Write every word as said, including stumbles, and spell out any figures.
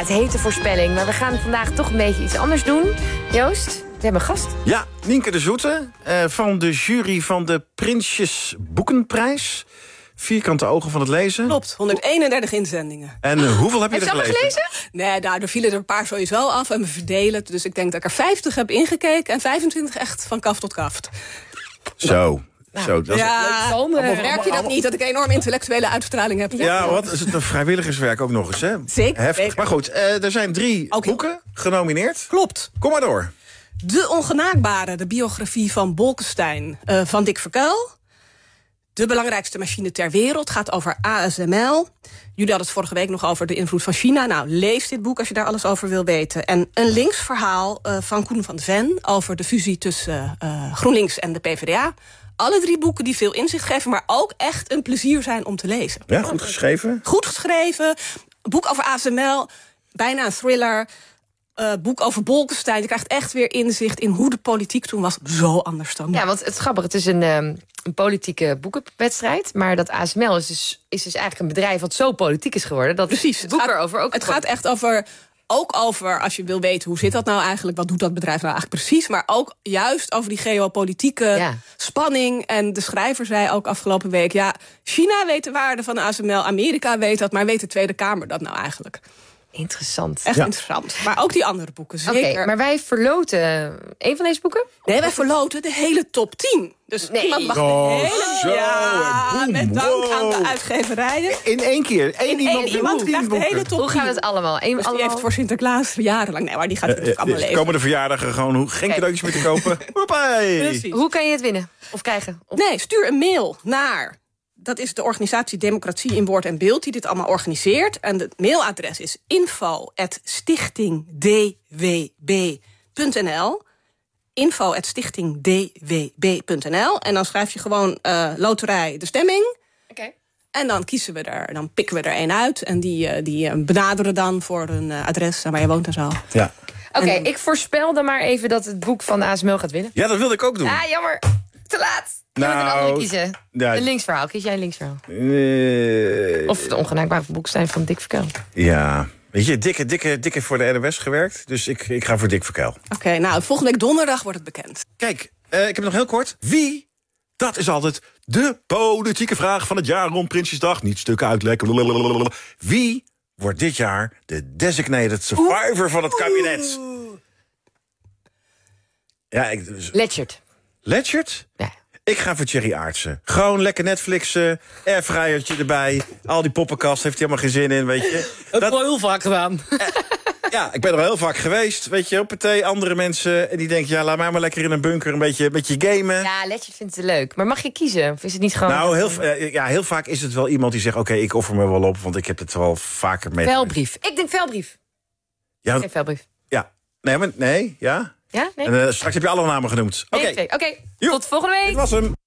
het heet de voorspelling. Maar we gaan vandaag toch een beetje iets anders doen. Joost, we hebben een gast. Ja, Nienke de Zoete uh, van de jury van de Prinsjes Boekenprijs. Vierkante ogen van het lezen. Klopt, honderdeenendertig inzendingen. En uh, hoeveel heb je Heb er je gelezen? gelezen? Nee, nou, er vielen er een paar sowieso af en we verdelen het. Dus ik denk dat ik er vijftig heb ingekeken en vijfentwintig echt van kaft tot kaft. Zo. Nou, Zo, dat is ja, allemaal, merk je dat niet, dat ik enorm intellectuele uitstraling heb? ja, ja, wat is het een vrijwilligerswerk ook nog eens, hè? Zeker. Heftig. Zeker. Maar goed, uh, er zijn drie Ook boeken genomineerd. Klopt. Kom maar door. De Ongenaakbare, de biografie van Bolkestein uh, van Dick Verkuil. De belangrijkste machine ter wereld gaat over A S M L. Jullie hadden het vorige week nog over de invloed van China. Nou, lees dit boek als je daar alles over wil weten. En een links verhaal uh, van Koen van Ven over de fusie tussen uh, GroenLinks en de P v d A. Alle drie boeken die veel inzicht geven, maar ook echt een plezier zijn om te lezen. Ja, goed geschreven. Goed geschreven. Boek over A S M L, bijna een thriller. Uh, boek over Bolkestein. Je krijgt echt weer inzicht in hoe de politiek toen was. Zo anders dan. Ja, want het is grappig. Het is een, um, een politieke boekenwedstrijd. Maar dat A S M L is dus, is dus eigenlijk een bedrijf wat zo politiek is geworden. Dat Precies. het boek gaat, erover ook. Het gaat echt over... Ook over, als je wil weten hoe zit dat nou eigenlijk... wat doet dat bedrijf nou eigenlijk precies... maar ook juist over die geopolitieke ja. spanning. En de schrijver zei ook afgelopen week... ja, China weet de waarde van de A S M L, Amerika weet dat... maar weet de Tweede Kamer dat nou eigenlijk? Interessant. Echt ja. interessant. Maar ook die andere boeken, zeker. Oké, okay, maar wij verloten een van deze boeken? Nee, wij verloten de hele top tien. Dus nee. iemand mag oh, de hele... Zo, ja, boem, met dank wow. aan de uitgeverijen. In één keer. Eén In iemand, één iemand krijgt de hele top tien. Hoe gaan we het allemaal? Eén, dus die allemaal? heeft voor Sinterklaas jarenlang... Nee, maar die gaat het uh, uh, allemaal lezen. Komen de verjaardagen gewoon hoe, geen okay. cadeautjes meer te kopen? Hoppay. Hoe kan je het winnen? Of krijgen? Of... Nee, stuur een mail naar... Dat is de organisatie Democratie in Woord en Beeld die dit allemaal organiseert. En het mailadres is info at stichting d w b punt n l. info at stichting d w b punt n l. En dan schrijf je gewoon uh, loterij de stemming. Okay. En dan kiezen we er, dan pikken we er één uit. En die, uh, die uh, benaderen dan voor een uh, adres waar je woont en zo. Ja. Oké, okay, ik voorspel dan maar even dat het boek van de A S M L gaat winnen. Ja, dat wilde ik ook doen. Ah, jammer. Te laat. Je nou, moet een andere kiezen. Ja. Een linksverhaal. Kies jij een linksverhaal? Uh, of de ongenaakbare Boekstein van Dick Verkuil. Ja. Weet je, dikke, dikke, dikke voor de N O S gewerkt. Dus ik, ik ga voor Dick Verkuil. Oké, okay, nou, volgende week donderdag wordt het bekend. Kijk, uh, ik heb nog heel kort. Wie? Dat is altijd de politieke vraag van het jaar rond Prinsjesdag. Niet stukken uitlekken. Blablabla. Wie wordt dit jaar de designated survivor Oeh. van het kabinet? Ja, ik, dus... Letchert. Letchert? Ja. Ik ga voor Thierry Aartsen. Gewoon lekker Netflixen, airfryertje erbij. Al die poppenkast heeft hij helemaal geen zin in, weet je. Dat heb ik wel heel vaak gedaan. Eh, ja, ik ben er al heel vaak geweest, weet je. Op partij, andere mensen. En die denken, ja, laat mij maar lekker in een bunker een beetje, een beetje gamen. Ja, Letchert vindt het leuk. Maar mag je kiezen? Of is het niet gewoon... Nou, heel, uh, ja, heel vaak is het wel iemand die zegt... oké, okay, ik offer me wel op, want ik heb het wel vaker met... Velbrief. Ik denk Velbrief. Ja, ik Velbrief. Ja. Nee, maar nee, ja. Ja? Nee? En uh, straks heb je alle namen genoemd. Oké. Okay. Oké, okay. Tot volgende week. Dit was hem.